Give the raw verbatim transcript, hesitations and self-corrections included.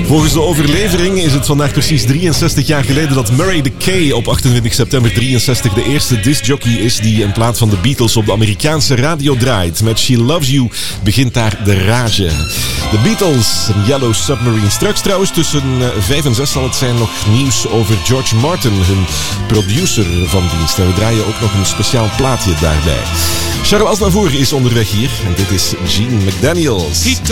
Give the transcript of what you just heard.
Volgens de overlevering is het vandaag precies drieënzestig jaar geleden dat Murray de Kay op achtentwintig september drieënzestig de eerste discjockey is die een plaat van de Beatles op de Amerikaanse radio draait. Met She Loves You begint daar de rage. De Beatles en Yellow Submarine. Straks trouwens tussen vijf en zes zal het zijn nog nieuws over George Martin, hun producer van dienst. En we draaien ook nog een speciaal plaatje daarbij. Charles Aznavour is onderweg hier en dit is Gene McDaniels.